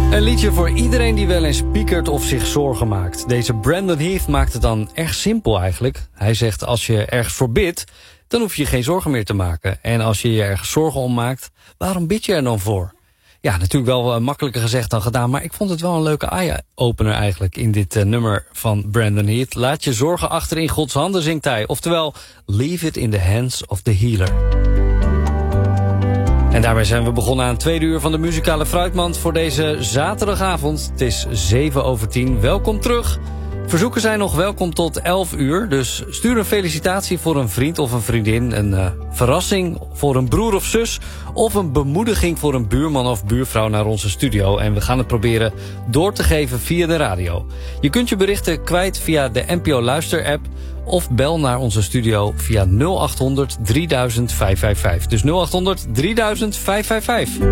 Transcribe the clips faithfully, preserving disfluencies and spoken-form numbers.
Een liedje voor iedereen die wel eens piekert of zich zorgen maakt. Deze Brandon Heath maakt het dan erg simpel eigenlijk. Hij zegt, als je ergens voor bidt, dan hoef je geen zorgen meer te maken. En als je je ergens zorgen om maakt, waarom bid je er dan voor? Ja, natuurlijk wel uh, makkelijker gezegd dan gedaan, maar ik vond het wel een leuke eye-opener eigenlijk in dit uh, nummer van Brandon Heath. Laat je zorgen achter in Gods handen, zingt hij. Oftewel, leave it in the hands of the healer. En daarmee zijn we begonnen aan het tweede uur van de muzikale fruitmand voor deze zaterdagavond. Het is zeven over tien. Welkom terug. Verzoeken zijn nog welkom tot elf uur. Dus stuur een felicitatie voor een vriend of een vriendin. Een uh, verrassing voor een broer of zus. Of een bemoediging voor een buurman of buurvrouw naar onze studio. En we gaan het proberen door te geven via de radio. Je kunt je berichten kwijt via de N P O Luister app. Of bel naar onze studio via nul acht honderd drieduizend vijfhonderdvijfenvijftig. Dus nul acht honderd drieduizend vijfhonderdvijfenvijftig.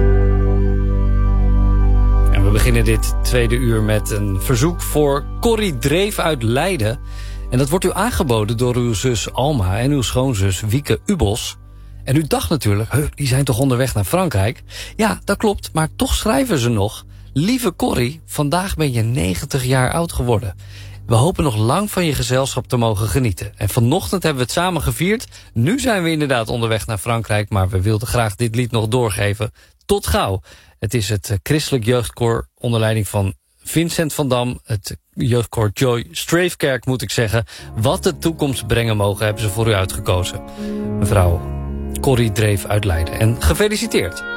En we beginnen dit tweede uur met een verzoek voor Corrie Dreef uit Leiden. En dat wordt u aangeboden door uw zus Alma en uw schoonzus Wieke Ubos. En u dacht natuurlijk, huh, die zijn toch onderweg naar Frankrijk? Ja, dat klopt, maar toch schrijven ze nog. Lieve Corrie, vandaag ben je negentig jaar oud geworden. We hopen nog lang van je gezelschap te mogen genieten. En vanochtend hebben we het samen gevierd. Nu zijn we inderdaad onderweg naar Frankrijk, maar we wilden graag dit lied nog doorgeven. Tot gauw. Het is het Christelijk Jeugdkoor onder leiding van Vincent van Dam. Het Jeugdkoor Joy Streefkerk, moet ik zeggen. Wat de toekomst brengen mogen, hebben ze voor u uitgekozen. Mevrouw Corrie Dreef uit Leiden. En gefeliciteerd.